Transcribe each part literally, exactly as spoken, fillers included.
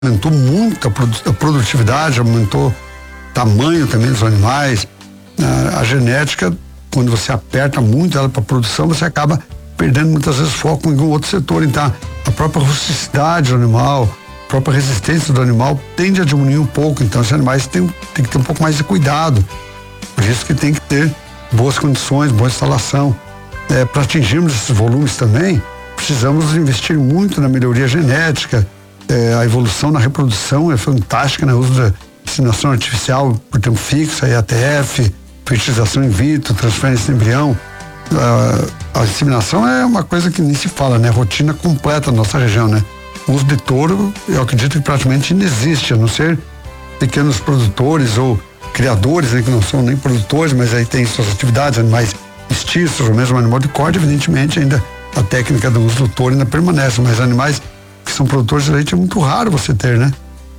aumentou muito a, produ a produtividade, aumentou o tamanho também dos animais. A, a genética, quando você aperta muito ela para produção, você acaba perdendo muitas vezes foco em algum outro setor. Então, a própria rusticidade do animal, a própria resistência do animal tende a diminuir um pouco. Então, os animais têm, têm que ter um pouco mais de cuidado. Por isso que tem que ter boas condições, boa instalação. É, para atingirmos esses volumes também, precisamos investir muito na melhoria genética. É, a evolução na reprodução é fantástica, né? O uso da inseminação artificial por tempo fixo, a I A T F, fertilização in vitro, transferência de embrião. A, a inseminação é uma coisa que nem se fala, né? Rotina completa na nossa região, né? O uso de touro, eu acredito que praticamente não existe, a não ser pequenos produtores ou criadores, né? Que não são nem produtores, mas aí tem suas atividades, animais mestiços, ou mesmo animal de corte, evidentemente ainda a técnica do uso do touro ainda permanece, mas animais que são produtores de leite é muito raro você ter, né?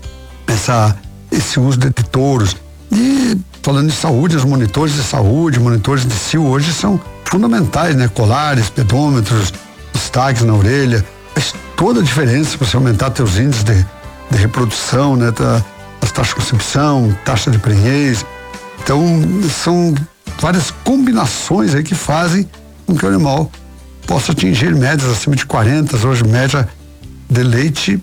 Essa, esse uso de, de touros. E falando de saúde, os monitores de saúde, monitores de cio hoje são fundamentais, né? Colares, pedômetros, os tags na orelha, faz toda a diferença você aumentar teus índices de, de reprodução, né? Tá, as taxas de concepção, taxa de prenhez. Então, são várias combinações aí que fazem com que o animal possa atingir médias acima de quarenta, hoje média de leite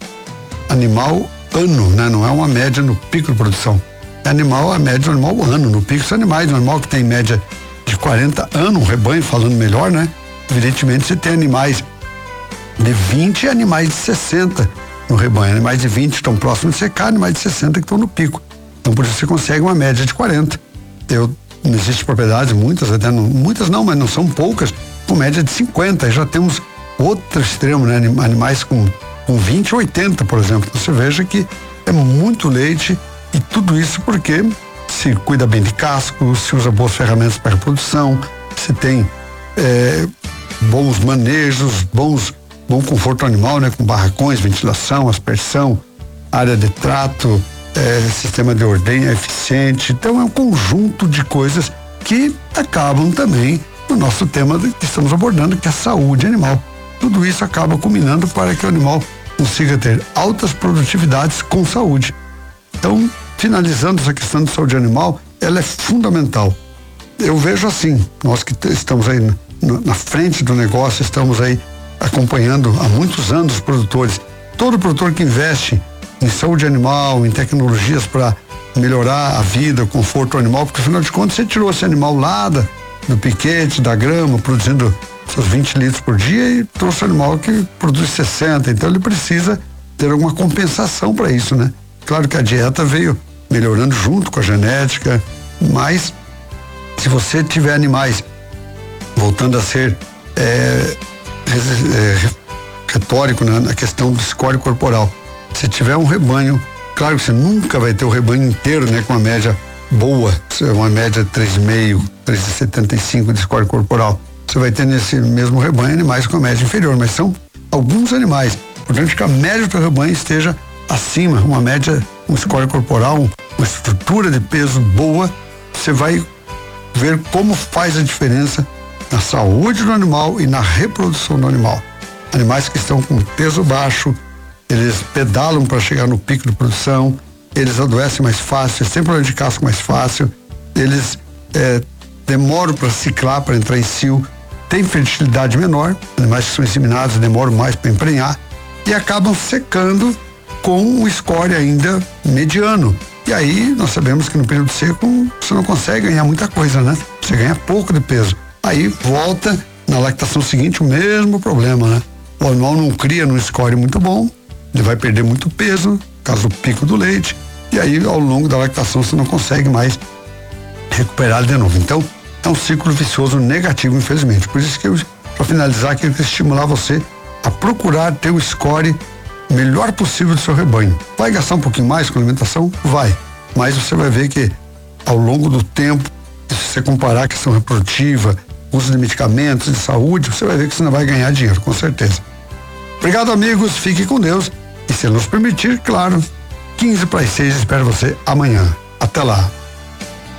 animal ano, né? Não é uma média no pico de produção. É animal, a média do animal ano, no pico são animais, um animal que tem média de quarenta anos, um rebanho falando melhor, né? Evidentemente você tem animais de vinte e animais de sessenta no rebanho. Animais de vinte estão próximos de secar, animais de sessenta que estão no pico. Então por isso você consegue uma média de quarenta. Eu, não existem propriedades, muitas até não, muitas não, mas não são poucas, com média de cinquenta. Aí já temos outro extremo, né? Animais com, com vinte e oitenta, por exemplo. Então você veja que é muito leite e tudo isso porque se cuida bem de casco, se usa boas ferramentas para reprodução, se tem é, bons manejos, bons, bom conforto animal, né? Com barracões, ventilação, aspersão, área de trato, é, sistema de ordenha eficiente. Então é um conjunto de coisas que acabam também no nosso tema que estamos abordando, que é a saúde animal. Tudo isso acaba culminando para que o animal consiga ter altas produtividades com saúde. Então, finalizando essa questão de saúde animal, ela é fundamental. Eu vejo assim, nós que estamos aí na, na frente do negócio, estamos aí acompanhando há muitos anos os produtores. Todo produtor que investe em saúde animal, em tecnologias para melhorar a vida, o conforto animal, porque afinal de contas você tirou esse animal lá da, do piquete, da grama, produzindo seus vinte litros por dia e trouxe um animal que produz sessenta, então ele precisa ter alguma compensação para isso, né? Claro que a dieta veio melhorando junto com a genética, mas se você tiver animais voltando a ser é, é, retórico, né, na questão do score corporal, se tiver um rebanho, claro que você nunca vai ter o rebanho inteiro, né, com uma média boa, uma média de três vírgula cinco, três vírgula setenta e cinco de score corporal. Você vai ter nesse mesmo rebanho animais com a média inferior, mas são alguns animais. Portanto, que a média do rebanho esteja acima, uma média, um score corporal, uma estrutura de peso boa, você vai ver como faz a diferença na saúde do animal e na reprodução do animal. Animais que estão com peso baixo, eles pedalam para chegar no pico de produção, eles adoecem mais fácil, têm problema de casco mais fácil, eles é, demoram para ciclar, para entrar em cio, têm fertilidade menor, animais que são inseminados demoram mais para emprenhar e acabam secando com o score ainda mediano. E aí nós sabemos que no período seco você não consegue ganhar muita coisa, né? Você ganha pouco de peso. Aí volta na lactação seguinte o mesmo problema, né? O animal não cria num score muito bom, ele vai perder muito peso, por causa do pico do leite, e aí ao longo da lactação você não consegue mais recuperar de novo. Então, é um ciclo vicioso negativo, infelizmente. Por isso que eu, para finalizar, quero estimular você a procurar ter o score melhor possível do seu rebanho. Vai gastar um pouquinho mais com alimentação? Vai. Mas você vai ver que ao longo do tempo, se você comparar a questão reprodutiva, uso de medicamentos, de saúde, você vai ver que você não vai ganhar dinheiro, com certeza. Obrigado, amigos. Fique com Deus. E se nos permitir, claro, quinze para as seis, espero você amanhã. Até lá.